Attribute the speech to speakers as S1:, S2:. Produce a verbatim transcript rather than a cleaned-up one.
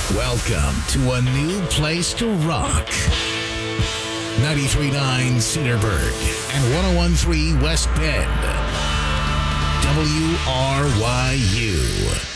S1: Welcome to a new place to rock. ninety-three point nine Cedarburg and one oh one point three West Bend. W R Y U.